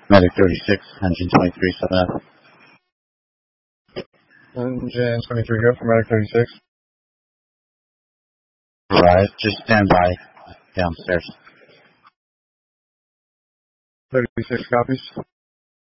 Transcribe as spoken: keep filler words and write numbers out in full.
Medic thirty-six, engine twenty-three, seven F. Engine twenty-three, go for Medic thirty-six. Right, just stand by downstairs. thirty-six copies.